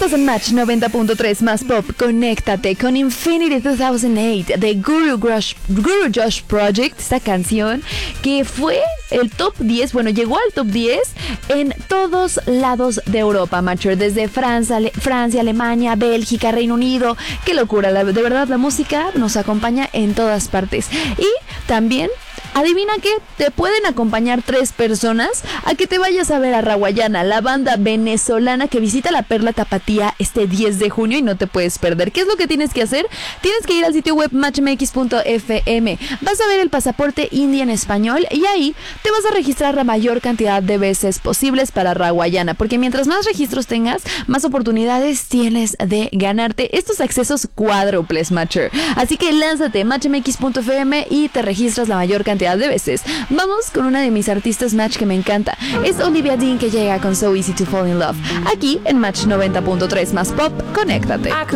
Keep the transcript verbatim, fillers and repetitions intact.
Estás en Match noventa punto tres más pop. Conéctate con Infinity dos mil ocho de Guru Josh, Guru Josh Project. Esta canción que fue el top diez, bueno, llegó al top diez en todos lados de Europa, Matcher. Desde Francia, Ale- Francia, Alemania, Bélgica, Reino Unido. Qué locura, la, de verdad la música nos acompaña en todas partes. Y también, adivina qué, te pueden acompañar tres personas a que te vayas a ver a Rawayana, la banda venezolana que visita la Perla Tapatía este diez de junio y no te puedes perder. ¿Qué es lo que tienes que hacer? Tienes que ir al sitio web match m x punto f m. Vas a ver el pasaporte indie en español y ahí te vas a registrar la mayor cantidad de veces posibles para Rawayana, porque mientras más registros tengas, más oportunidades tienes de ganarte estos accesos cuádruples, Matcher. Así que lánzate match m x punto f m y te registras la mayor cantidad de veces. Vamos con una de mis artistas Match que me encanta. Es Olivia Dean, que llega con So Easy to Fall in Love. Aquí en Match noventa punto tres más pop, conéctate.